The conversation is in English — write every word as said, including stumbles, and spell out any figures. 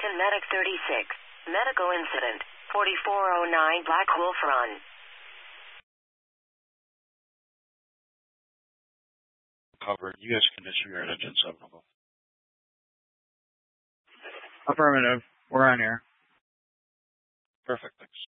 American Medic thirty-six. Medical incident. forty-four oh nine Black Wolf Run. Covered. You guys can disregard engine seven of them. Affirmative. We're on here. Perfect. Thanks.